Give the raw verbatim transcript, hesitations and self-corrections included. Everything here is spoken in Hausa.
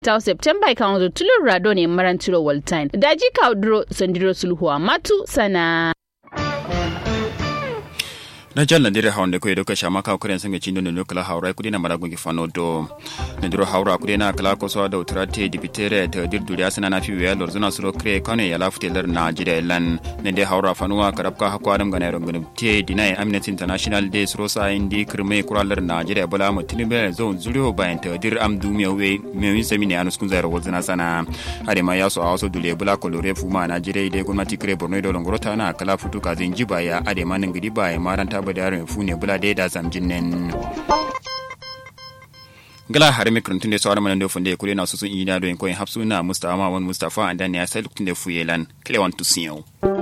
ta September kan zo tulur rado ne marantiro waltain daji kaudro sandiro sulhuwa matu sana na jalla dire hawnde ko edo ka shama ka kuren sanga chindo no kala hawra kudi na marago gi fanodo ne diro hawra kudi na kala ko so da utrate dibitere ta dirduri asana na fi we lor zuna suro kre kone ya lafte lar na jide lan ne de hawra fanuwa karabka hakwa dam gana rongun te dinai Amnesty International Day suro sa indi kirme kuralar na jide bala mutini be zo zuriyo bayan ta dir am dumiya we me yin semini anus kun zairo wazuna sana ade ma yaso aso dule bula ko lore fuma na jide de gwamnati kre borno do longorota na kala futu ka zinji baya ade ma nan gidi baya maranta badarin fune bula da da zamjinnen gala har mikrantun da sauran manan da funde kule na susun ina do en koyin hafsuna mustafa wan mustafa andan ya sai lukun da fuyelan klewan tusiyo